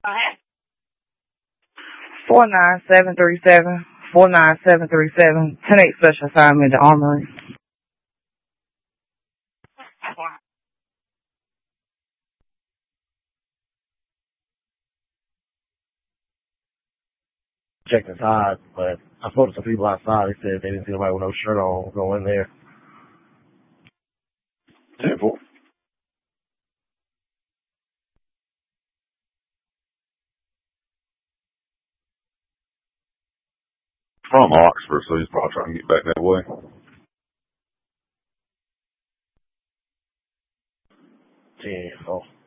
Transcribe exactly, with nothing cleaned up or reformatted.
four nine seven three seven, four nine seven three seven, ten eight special assignment, the Armory. Checked inside, but I spoke to some people outside. They said they didn't see nobody with no shirt on go in there. Temple. From Oxford, so he's probably trying to get back that way. Yeah, oh.